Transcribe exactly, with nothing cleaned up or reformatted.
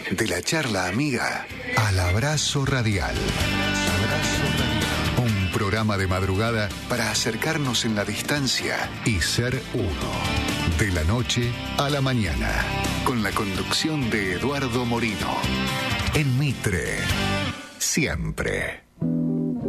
De la charla amiga al abrazo radial. Abrazo radial. Un programa de madrugada para acercarnos en la distancia y ser uno. De la noche a la mañana. Con la conducción de Eduardo Morino. En Mitre. Siempre.